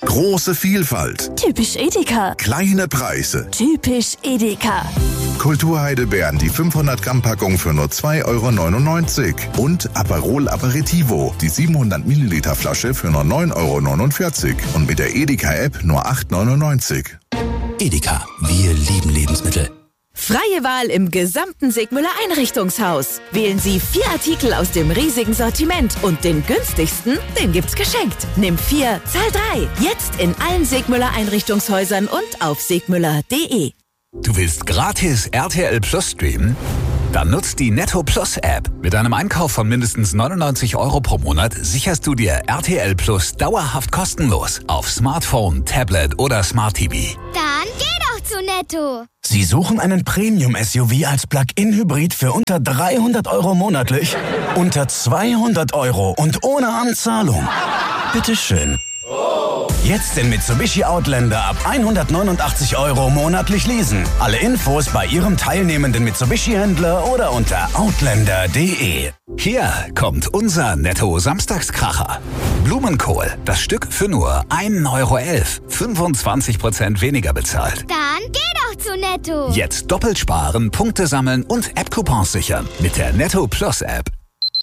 Große Vielfalt. Typisch Edeka. Kleine Preise. Typisch Edeka. Kulturheidelbeeren, die 500 Gramm Packung für nur 2,99 € und Aperol Aperitivo, die 700 Milliliter Flasche für nur 9,49 € und mit der Edeka-App nur 8,99 €. Edeka, wir lieben Lebensmittel. Freie Wahl im gesamten Sigmüller Einrichtungshaus. Wählen Sie 4 Artikel aus dem riesigen Sortiment und den günstigsten, den gibt's geschenkt. Nimm 4, zahl 3. Jetzt in allen Sigmüller Einrichtungshäusern und auf sigmüller.de. Du willst gratis RTL Plus streamen? Dann nutzt die Netto Plus App. Mit einem Einkauf von mindestens 99 € pro Monat sicherst du dir RTL Plus dauerhaft kostenlos auf Smartphone, Tablet oder Smart TV. Dann geh doch zu Netto. Sie suchen einen Premium-SUV als Plug-in-Hybrid für unter 300 € monatlich? Unter 200 € und ohne Anzahlung? Bitteschön. Jetzt den Mitsubishi Outlander ab 189 € monatlich leasen. Alle Infos bei Ihrem teilnehmenden Mitsubishi-Händler oder unter outlander.de. Hier kommt unser Netto-Samstagskracher. Blumenkohl, das Stück für nur 1,11 €. 25% weniger bezahlt. Dann geh doch zu Netto. Jetzt doppelt sparen, Punkte sammeln und App-Coupons sichern mit der Netto Plus App.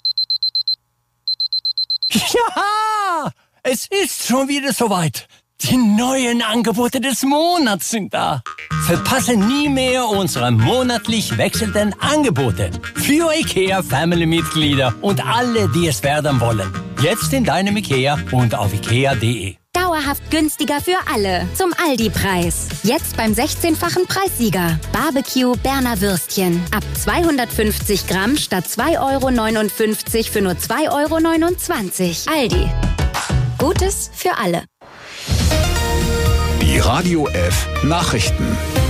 Ja! Es ist schon wieder soweit. Die neuen Angebote des Monats sind da. Verpasse nie mehr unsere monatlich wechselnden Angebote. Für IKEA-Family-Mitglieder und alle, die es werden wollen. Jetzt in deinem IKEA und auf ikea.de. Dauerhaft günstiger für alle. Zum Aldi-Preis. Jetzt beim 16-fachen Preissieger. Barbecue Berner Würstchen. Ab 250 Gramm statt 2,59 € für nur 2,29 €. Aldi. Gutes für alle. Die Radio F Nachrichten.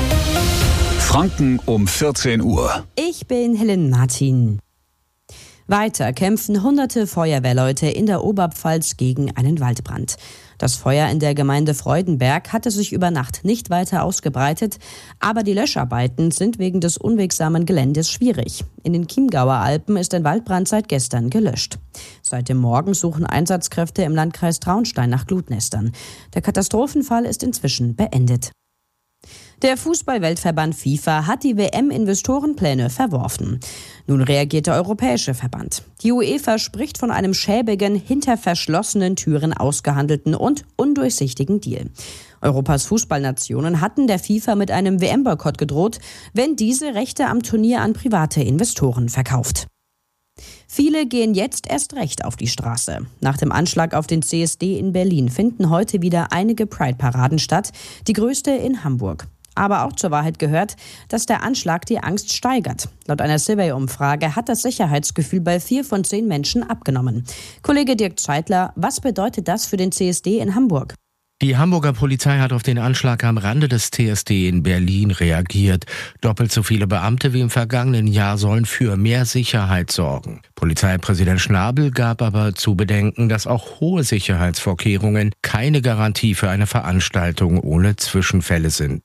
Franken um 14 Uhr. Ich bin Helen Martin. Weiter kämpfen hunderte Feuerwehrleute in der Oberpfalz gegen einen Waldbrand. Das Feuer in der Gemeinde Freudenberg hatte sich über Nacht nicht weiter ausgebreitet, aber die Löscharbeiten sind wegen des unwegsamen Geländes schwierig. In den Chiemgauer Alpen ist ein Waldbrand seit gestern gelöscht. Seit dem Morgen suchen Einsatzkräfte im Landkreis Traunstein nach Glutnestern. Der Katastrophenfall ist inzwischen beendet. Der Fußball-Weltverband FIFA hat die WM-Investorenpläne verworfen. Nun reagiert der Europäische Verband. Die UEFA spricht von einem schäbigen, hinter verschlossenen Türen ausgehandelten und undurchsichtigen Deal. Europas Fußballnationen hatten der FIFA mit einem WM-Boykott gedroht, wenn diese Rechte am Turnier an private Investoren verkauft. Viele gehen jetzt erst recht auf die Straße. Nach dem Anschlag auf den CSD in Berlin finden heute wieder einige Pride-Paraden statt, die größte in Hamburg. Aber auch zur Wahrheit gehört, dass der Anschlag die Angst steigert. Laut einer Survey-Umfrage hat das Sicherheitsgefühl bei 4 von 10 Menschen abgenommen. Kollege Dirk Zeitler, was bedeutet das für den CSD in Hamburg? Die Hamburger Polizei hat auf den Anschlag am Rande des TSD in Berlin reagiert. Doppelt so viele Beamte wie im vergangenen Jahr sollen für mehr Sicherheit sorgen. Polizeipräsident Schnabel gab aber zu bedenken, dass auch hohe Sicherheitsvorkehrungen keine Garantie für eine Veranstaltung ohne Zwischenfälle sind.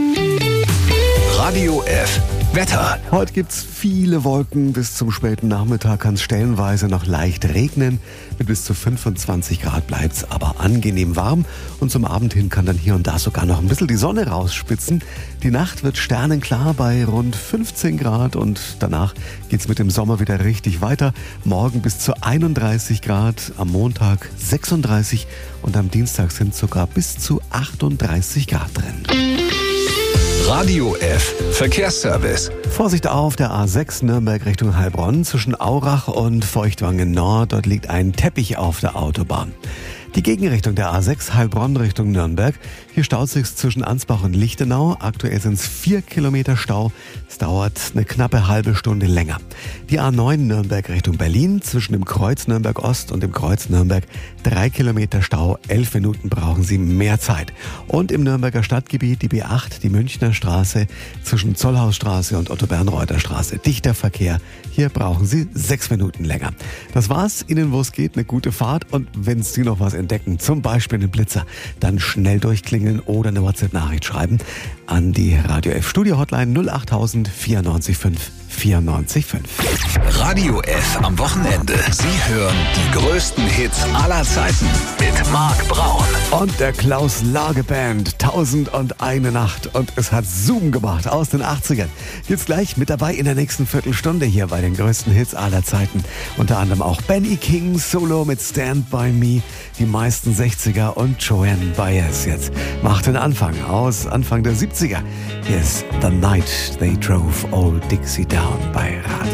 Radio F Wetter. Heute gibt's viele Wolken. Bis zum späten Nachmittag kann es stellenweise noch leicht regnen. Mit bis zu 25 Grad bleibt's aber angenehm warm. Und zum Abend hin kann dann hier und da sogar noch ein bisschen die Sonne rausspitzen. Die Nacht wird sternenklar bei rund 15 Grad. Und danach geht's mit dem Sommer wieder richtig weiter. Morgen bis zu 31 Grad, am Montag 36 und am Dienstag sind sogar bis zu 38 Grad drin. Radio F Verkehrsservice. Vorsicht auf der A6 Nürnberg Richtung Heilbronn zwischen Aurach und Feuchtwangen Nord. Dort liegt ein Teppich auf der Autobahn. Die Gegenrichtung der A6 Heilbronn Richtung Nürnberg. Hier staut sich zwischen Ansbach und Lichtenau. Aktuell sind es 4 Kilometer Stau. Es dauert eine knappe halbe Stunde länger. Die A9 Nürnberg Richtung Berlin zwischen dem Kreuz Nürnberg Ost und dem Kreuz Nürnberg 3 Kilometer Stau. 11 Minuten brauchen Sie mehr Zeit. Und im Nürnberger Stadtgebiet die B8, die Münchner Straße zwischen Zollhausstraße und Otto-Bernreuther Straße. Dichter Verkehr. Hier brauchen Sie 6 Minuten länger. Das war's. Ihnen, wo es geht, eine gute Fahrt. Und wenn Sie noch was entdecken, zum Beispiel einen Blitzer, dann schnell durchklingeln oder eine WhatsApp-Nachricht schreiben an die Radio F Studio Hotline 08000 94 5 94.5. Radio F am Wochenende. Sie hören die größten Hits aller Zeiten mit Marc Braun. Und der Klaus Lage Band, 1001 Nacht. Und es hat Zoom gemacht aus den 80ern. Jetzt gleich mit dabei in der nächsten Viertelstunde hier bei den größten Hits aller Zeiten. Unter anderem auch Benny King Solo mit Stand By Me, die meisten 60er und Joanne Baez jetzt macht den Anfang aus Anfang der 70er. Hier ist The Night They Drove Old Dixie Down bei Radio